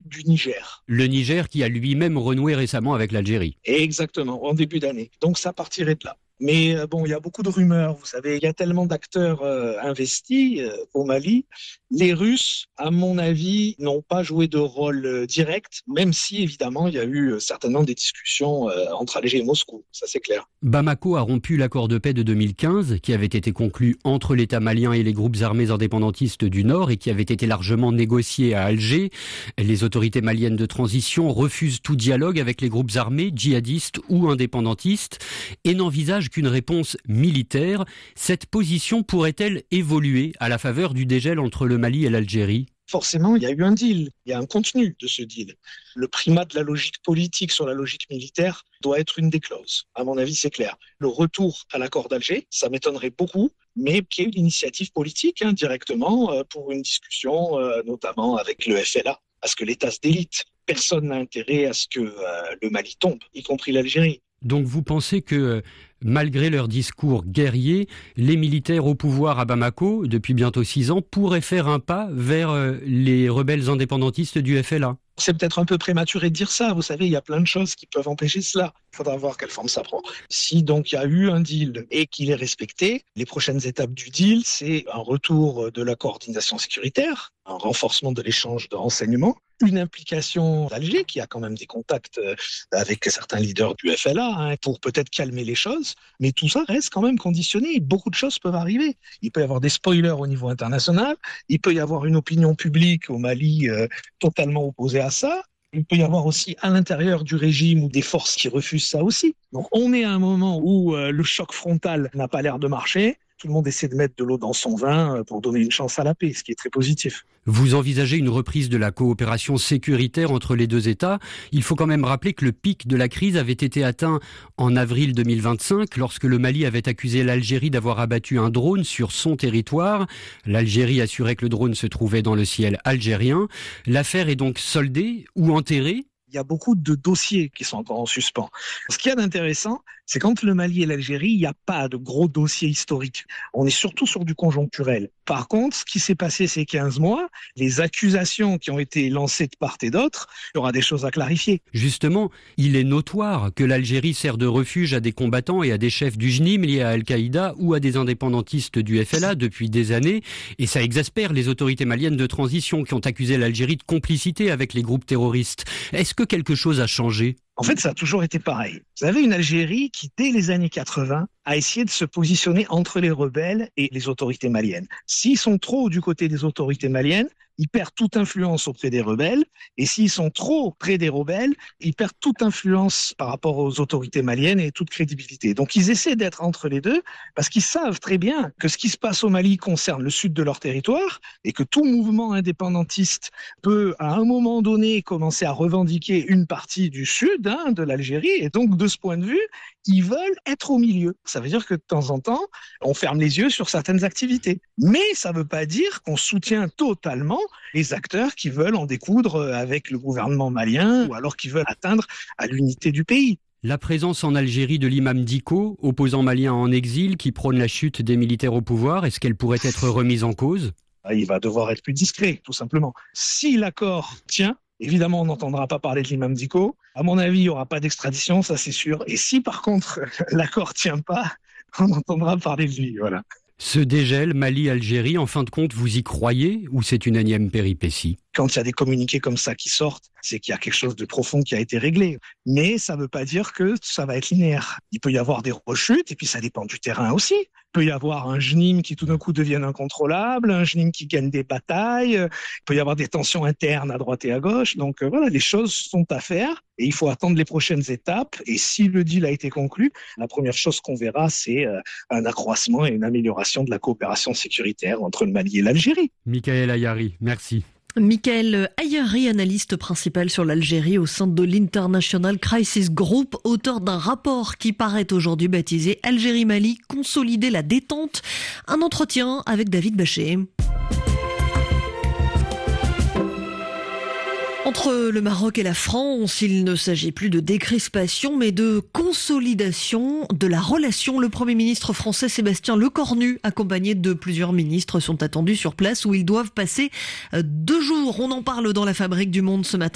du Niger. Le Niger qui a lui-même renoué récemment avec l'Algérie. Exactement, en début d'année. Donc ça partirait de là. Mais il y a beaucoup de rumeurs, vous savez, il y a tellement d'acteurs investis au Mali. Les Russes, à mon avis, n'ont pas joué de rôle direct, même si, évidemment, il y a eu certainement des discussions entre Alger et Moscou, ça c'est clair. Bamako a rompu l'accord de paix de 2015, qui avait été conclu entre l'État malien et les groupes armés indépendantistes du Nord et qui avait été largement négocié à Alger. Les autorités maliennes de transition refusent tout dialogue avec les groupes armés, djihadistes ou indépendantistes, et n'envisagent qu'une réponse militaire. Cette position pourrait-elle évoluer à la faveur du dégel entre le Mali et l'Algérie ? Forcément, il y a eu un deal, il y a un contenu de ce deal. Le primat de la logique politique sur la logique militaire doit être une des clauses. À mon avis, c'est clair. Le retour à l'accord d'Alger, ça m'étonnerait beaucoup, mais qu'il y ait une initiative politique directement pour une discussion, notamment avec le FLA, parce que l'État se délite. Personne n'a intérêt à ce que le Mali tombe, y compris l'Algérie. Donc vous pensez que, malgré leur discours guerrier, les militaires au pouvoir à Bamako, depuis bientôt 6 ans, pourraient faire un pas vers les rebelles indépendantistes du FLA ? C'est peut-être un peu prématuré de dire ça. Vous savez, il y a plein de choses qui peuvent empêcher cela. Il faudra voir quelle forme ça prend. Si donc il y a eu un deal et qu'il est respecté, les prochaines étapes du deal, c'est un retour de la coordination sécuritaire, un renforcement de l'échange de renseignements, une implication d'Alger qui a quand même des contacts avec certains leaders du FLA pour peut-être calmer les choses. Mais tout ça reste quand même conditionné. Beaucoup de choses peuvent arriver. Il peut y avoir des spoilers au niveau international. Il peut y avoir une opinion publique au Mali totalement opposée à ça. Il peut y avoir aussi à l'intérieur du régime ou des forces qui refusent ça aussi. Donc on est à un moment où le choc frontal n'a pas l'air de marcher. Tout le monde essaie de mettre de l'eau dans son vin pour donner une chance à la paix, ce qui est très positif. Vous envisagez une reprise de la coopération sécuritaire entre les deux États. Il faut quand même rappeler que le pic de la crise avait été atteint en avril 2025, lorsque le Mali avait accusé l'Algérie d'avoir abattu un drone sur son territoire. L'Algérie assurait que le drone se trouvait dans le ciel algérien. L'affaire est donc soldée ou enterrée ? Il y a beaucoup de dossiers qui sont encore en suspens. Ce qu'il y a d'intéressant, c'est qu'entre le Mali et l'Algérie, il n'y a pas de gros dossiers historiques. On est surtout sur du conjoncturel. Par contre, ce qui s'est passé ces 15 mois, les accusations qui ont été lancées de part et d'autre, il y aura des choses à clarifier. Justement, il est notoire que l'Algérie sert de refuge à des combattants et à des chefs du JNIM liés à Al-Qaïda ou à des indépendantistes du FLA depuis des années, et ça exaspère les autorités maliennes de transition qui ont accusé l'Algérie de complicité avec les groupes terroristes. Est-ce que quelque chose a changé ? En fait, ça a toujours été pareil. Vous avez une Algérie qui, dès les années 80, a essayé de se positionner entre les rebelles et les autorités maliennes. S'ils sont trop du côté des autorités maliennes, ils perdent toute influence auprès des rebelles. Et s'ils sont trop près des rebelles, ils perdent toute influence par rapport aux autorités maliennes et toute crédibilité. Donc, ils essaient d'être entre les deux parce qu'ils savent très bien que ce qui se passe au Mali concerne le sud de leur territoire et que tout mouvement indépendantiste peut, à un moment donné, commencer à revendiquer une partie du sud de l'Algérie. Et donc, de ce point de vue, ils veulent être au milieu. Ça veut dire que de temps en temps, on ferme les yeux sur certaines activités. Mais ça ne veut pas dire qu'on soutient totalement les acteurs qui veulent en découdre avec le gouvernement malien ou alors qui veulent atteindre à l'unité du pays. La présence en Algérie de l'imam Dicko, opposant malien en exil, qui prône la chute des militaires au pouvoir, est-ce qu'elle pourrait être remise en cause ? Il va devoir être plus discret, tout simplement. Si l'accord tient, évidemment, on n'entendra pas parler de l'imam Dicko. À mon avis, il n'y aura pas d'extradition, ça c'est sûr. Et si par contre l'accord ne tient pas, on entendra parler de lui. Voilà. Ce dégel Mali-Algérie, en fin de compte, vous y croyez ou c'est une énième péripétie ? Quand il y a des communiqués comme ça qui sortent, c'est qu'il y a quelque chose de profond qui a été réglé. Mais ça ne veut pas dire que ça va être linéaire. Il peut y avoir des rechutes, et puis ça dépend du terrain aussi. Il peut y avoir un JNIM qui tout d'un coup devienne incontrôlable, un JNIM qui gagne des batailles, il peut y avoir des tensions internes à droite et à gauche. Donc voilà, les choses sont à faire et il faut attendre les prochaines étapes. Et si le deal a été conclu, la première chose qu'on verra, c'est un accroissement et une amélioration de la coopération sécuritaire entre le Mali et l'Algérie. Michael Ayari, merci. Michael Ayari, analyste principal sur l'Algérie au sein de l'International Crisis Group, auteur d'un rapport qui paraît aujourd'hui baptisé Algérie-Mali, consolider la détente. Un entretien avec David Bachet. Entre le Maroc et la France, il ne s'agit plus de décrispation, mais de consolidation de la relation. Le Premier ministre français Sébastien Lecornu, accompagné de plusieurs ministres, sont attendus sur place où ils doivent passer 2 jours. On en parle dans la Fabrique du Monde ce matin.